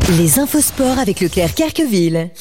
Les infos sport avec Leclerc Querqueville.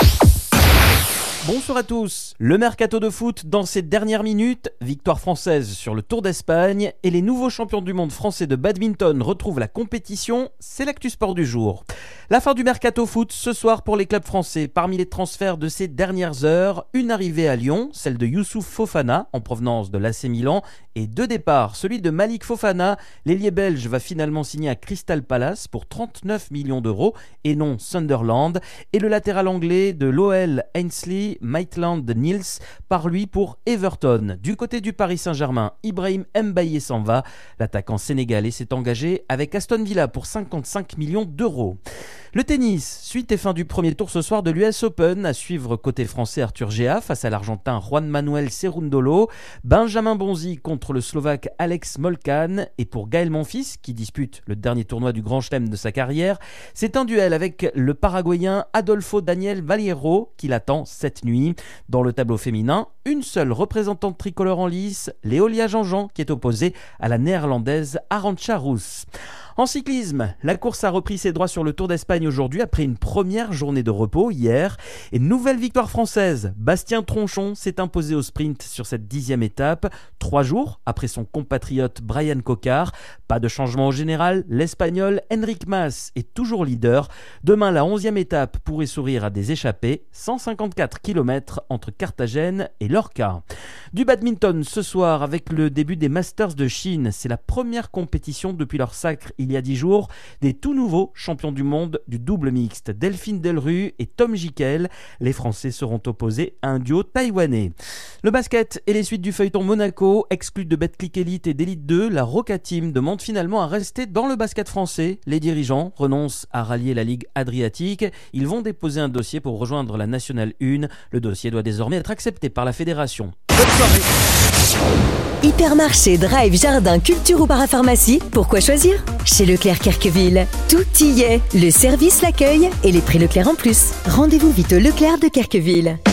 Bonsoir à tous. Le mercato de foot dans ces dernières minutes, victoire française sur le Tour d'Espagne et les nouveaux champions du monde français de badminton retrouvent la compétition, c'est l'actu sport du jour. La fin du mercato foot ce soir pour les clubs français. Parmi les transferts de ces dernières heures, une arrivée à Lyon, celle de Youssouf Fofana en provenance de l'AC Milan, et deux départs, celui de Malik Fofana, l'ailier belge va finalement signer à Crystal Palace pour 39 millions d'euros et non Sunderland, et le latéral anglais de l'OL Ainsley Maitland-Niles part lui pour Everton. Du côté du Paris Saint-Germain, Ibrahim Mbaye s'en va. L'attaquant sénégalais s'est engagé avec Aston Villa pour 55 millions d'euros. Le tennis, suite et fin du premier tour ce soir de l'US Open, à suivre côté français Arthur Gea face à l'Argentin Juan Manuel Cerundolo, Benjamin Bonzi contre le Slovaque Alex Molcan, et pour Gaël Monfils, qui dispute le dernier tournoi du Grand Chelem de sa carrière, c'est un duel avec le Paraguayen Adolfo Daniel Vallejo qui l'attend cette nuit. Dans le tableau féminin, une seule représentante tricolore en lice, Léolia Jean-Jean, qui est opposée à la néerlandaise Arantxa Rus. En cyclisme, la course a repris ses droits sur le Tour d'Espagne aujourd'hui après une première journée de repos hier. Et nouvelle victoire française, Bastien Tronchon s'est imposé au sprint sur cette 10e étape, 3 jours après son compatriote Brian Cocard. Pas de changement au général, l'Espagnol Enric Mas est toujours leader. Demain, la 11e étape pourrait sourire à des échappés, 154 km entre Carthagène et Lorca. Du badminton ce soir avec le début des Masters de Chine, c'est la première compétition depuis leur sacre il y a 10 jours, des tout nouveaux champions du monde du double mixte, Delphine Delrue et Tom Jikel. Les Français seront opposés à un duo taïwanais. Le basket et les suites du feuilleton Monaco, exclus de Betclic Elite et d'Elite 2, la Roca Team demande finalement à rester dans le basket français. Les dirigeants renoncent à rallier la Ligue Adriatique. Ils vont déposer un dossier pour rejoindre la Nationale 1. Le dossier doit désormais être accepté par la fédération. Bonne soirée. Hypermarché, drive, jardin, culture ou parapharmacie, pourquoi choisir ? Chez Leclerc Querqueville, tout y est. Le service, l'accueil et les prix Leclerc en plus. Rendez-vous vite au Leclerc de Querqueville.